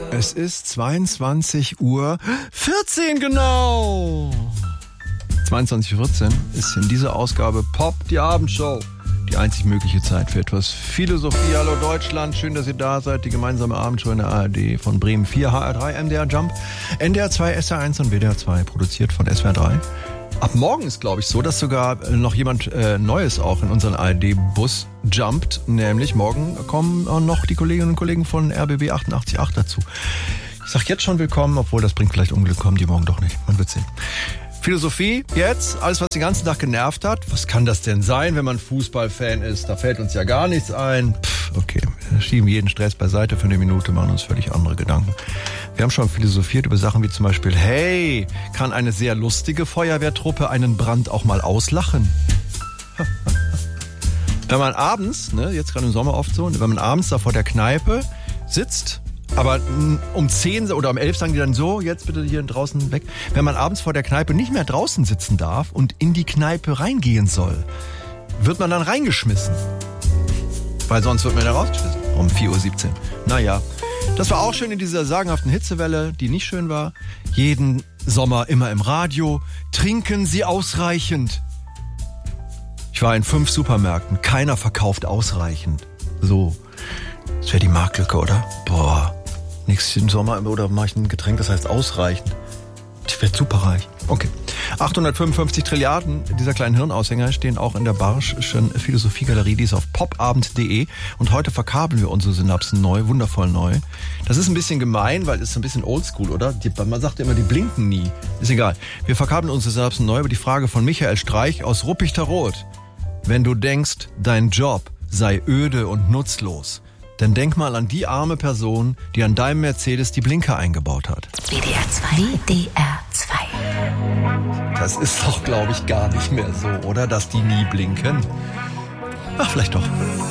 Es ist 22:14 Uhr genau. 22:14 Uhr ist in dieser Ausgabe Pop, die Abendshow. Die einzig mögliche Zeit für etwas Philosophie. Hallo Deutschland, schön, dass ihr da seid. Die gemeinsame Abendshow in der ARD von Bremen 4, HR3, MDR Jump, NDR 2, SR1 und WDR 2, produziert von SWR 3. Ab morgen ist, glaube ich, so, dass sogar noch jemand Neues auch in unseren ARD-Bus jumpt. Nämlich morgen kommen noch die Kolleginnen und Kollegen von RBB 88.8 dazu. Ich sag jetzt schon willkommen, obwohl das bringt vielleicht Unglück, kommen die morgen doch nicht. Man wird sehen. Philosophie jetzt, alles was den ganzen Tag genervt hat. Was kann das denn sein, wenn man Fußballfan ist? Da fällt uns ja gar nichts ein. Okay, wir schieben jeden Stress beiseite für eine Minute, machen uns völlig andere Gedanken. Wir haben schon philosophiert über Sachen wie zum Beispiel, hey, kann eine sehr lustige Feuerwehrtruppe einen Brand auch mal auslachen? Wenn man abends, jetzt gerade im Sommer oft so, wenn man abends da vor der Kneipe sitzt, aber um 10 oder um 11 sagen die dann so, jetzt bitte hier draußen weg. Wenn man abends vor der Kneipe nicht mehr draußen sitzen darf und in die Kneipe reingehen soll, wird man dann reingeschmissen. Weil sonst wird man ja rausgeschmissen. Um 4:17 Uhr. Naja, das war auch schön in dieser sagenhaften Hitzewelle, die nicht schön war. Jeden Sommer immer im Radio. Trinken Sie ausreichend. Ich war in 5 Supermärkten. Keiner verkauft ausreichend. So. Das wäre die Marktlücke, oder? Boah. Nächsten Sommer oder mache ich ein Getränk, das heißt ausreichend. Ich werde superreich. Okay. 855 Trilliarden dieser kleinen Hirnaushänger stehen auch in der Barsch'schen Philosophiegalerie, die ist auf popabend.de. Und heute verkabeln wir unsere Synapsen neu, wundervoll neu. Das ist ein bisschen gemein, weil es ist ein bisschen oldschool, oder? Man sagt ja immer, die blinken nie. Ist egal. Wir verkabeln unsere Synapsen neu über die Frage von Michael Streich aus Ruppichteroth. Wenn du denkst, dein Job sei öde und nutzlos, dann denk mal an die arme Person, die an deinem Mercedes die Blinker eingebaut hat. WDR 2. WDR 2. Das ist doch, glaube ich, gar nicht mehr so, oder? Dass die nie blinken. Ach, vielleicht doch.